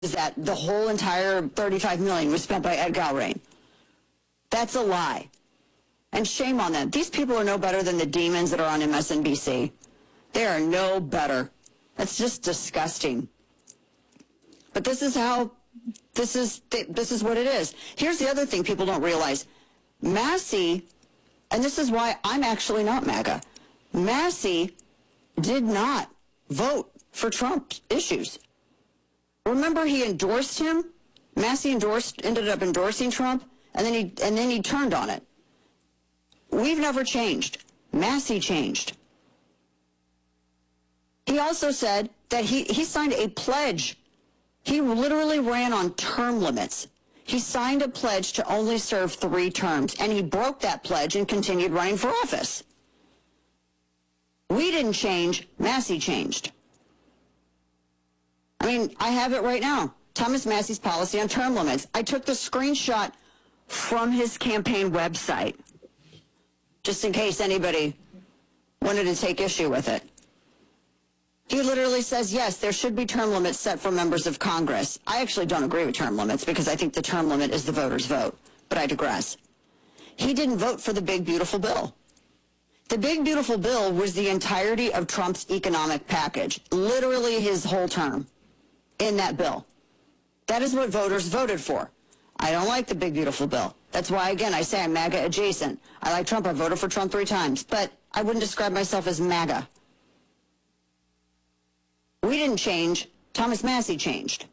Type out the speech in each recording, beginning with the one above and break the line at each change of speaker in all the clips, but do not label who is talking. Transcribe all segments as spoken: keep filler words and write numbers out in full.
is that the whole entire thirty-five million dollars was spent by Ed Galbraith. That's a lie. And shame on them. These people are no better than the demons that are on M S N B C. They are no better. That's just disgusting. But this is how, this is, this is what it is. Here's the other thing people don't realize. Massey, and this is why I'm actually not MAGA, Massey did not vote for Trump issues. Remember, he endorsed him. Massey endorsed, ended up endorsing Trump, and then he and then he turned on it. We've never changed. Massey changed. He also said that he he signed a pledge. He literally ran on term limits. He signed a pledge to only serve three terms, and he broke that pledge and continued running for office. We didn't change. Massey changed. I mean, I have it right now. Thomas Massey's policy on term limits. I took the screenshot from his campaign website, just in case anybody wanted to take issue with it. He literally says, yes, there should be term limits set for members of Congress. I actually don't agree with term limits because I think the term limit is the voter's vote, but I digress. He didn't vote for the big, beautiful bill. The big, beautiful bill was the entirety of Trump's economic package, literally his whole term in that bill. That is what voters voted for. I don't like the big, beautiful bill. That's why, again, I say I'm MAGA adjacent. I like Trump. I voted for Trump three times, but I wouldn't describe myself as MAGA. We didn't change. Thomas Massey changed.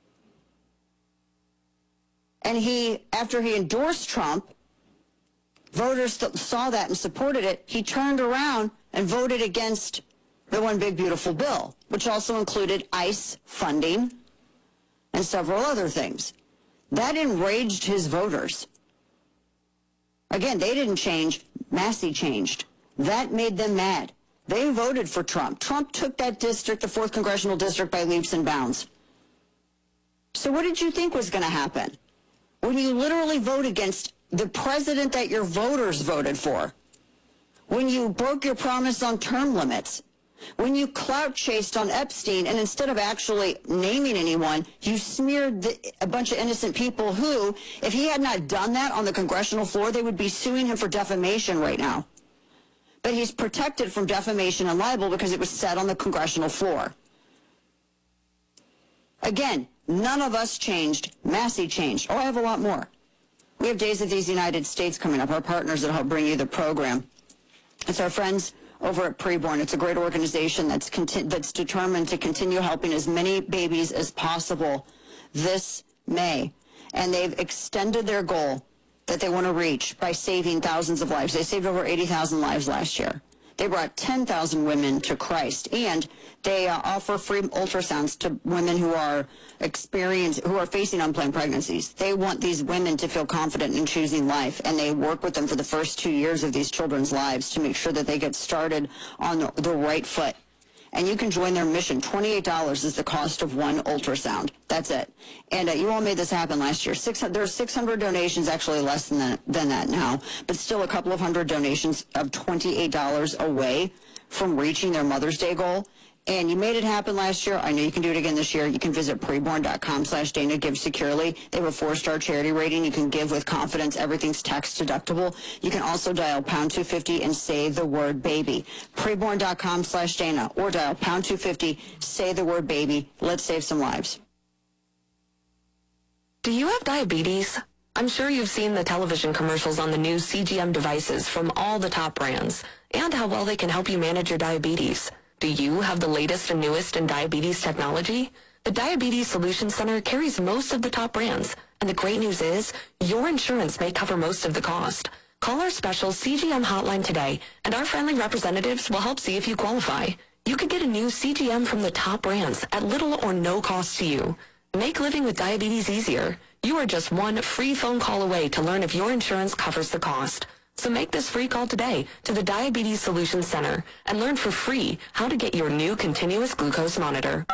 And he, after he endorsed Trump, voters saw that and supported it. He turned around and voted against the one big, beautiful bill, which also included ICE funding and several other things. That enraged his voters. Again, they didn't change. Massey changed. That made them mad. They voted for Trump. Trump took that district, the fourth congressional district, by leaps and bounds. So what did you think was going to happen? When you literally vote against the president that your voters voted for, when you broke your promise on term limits, when you clout chased on Epstein, and instead of actually naming anyone, you smeared the, a bunch of innocent people who, if he had not done that on the congressional floor, they would be suing him for defamation right now. But he's protected from defamation and libel because it was said on the congressional floor. Again, none of us changed. Massey changed. Oh, I have a lot more. We have Days of these United States coming up, our partners that help bring you the program. It's our friends over at Preborn. It's a great organization that's conti- that's determined to continue helping as many babies as possible this May. And they've extended their goal that they want to reach by saving thousands of lives. They saved over eighty thousand lives last year. They brought ten thousand women to Christ, and they uh, offer free ultrasounds to women who are experience, who are facing unplanned pregnancies. They want these women to feel confident in choosing life, and they work with them for the first two years of these children's lives to make sure that they get started on the, the right foot. And you can join their mission. twenty-eight dollars is the cost of one ultrasound. That's it. And uh, you all made this happen last year. Six, there are six hundred donations, actually less than that, than that now, but still a couple of hundred donations of twenty-eight dollars away from reaching their Mother's Day goal. And you made it happen last year. I know you can do it again this year. You can visit preborn.com slash Dana. Give securely. They have a four-star charity rating. You can give with confidence. Everything's tax deductible. You can also dial pound two fifty and say the word baby. Preborn.com slash Dana or dial pound two fifty, say the word baby. Let's save some lives.
Do you have diabetes? I'm sure you've seen the television commercials on the new C G M devices from all the top brands and how well they can help you manage your diabetes. Do you have the latest and newest in diabetes technology? The Diabetes Solutions Center carries most of the top brands, and the great news is your insurance may cover most of the cost. Call our special C G M hotline today, and our friendly representatives will help see if you qualify. You could get a new C G M from the top brands at little or no cost to you. Make living with diabetes easier. You are just one free phone call away to learn if your insurance covers the cost. So make this free call today to the Diabetes Solutions Center and learn for free how to get your new continuous glucose monitor.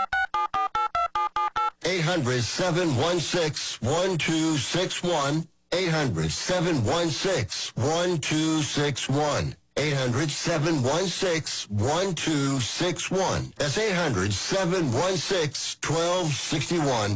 eight hundred, seven one six, one two six one. eight hundred, seven one six, one two six one. eight hundred, seven one six, one two six one. That's eight hundred, seven one six, one two six one.